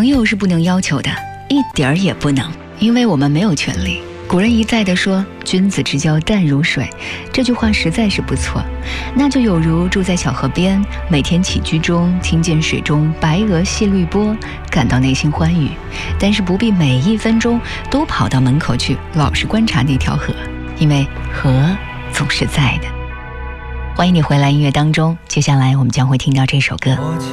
友是不能要求的，一点儿也不能，因为我们没有权利。古人一再地说君子之交淡如水，这句话实在是不错。那就有如住在小河边，每天起居中听见水中白鹅戏绿波，感到内心欢愉，但是不必每一分钟都跑到门口去老是观察那条河，因为河总是在的。欢迎你回来音乐当中，接下来我们将会听到这首歌。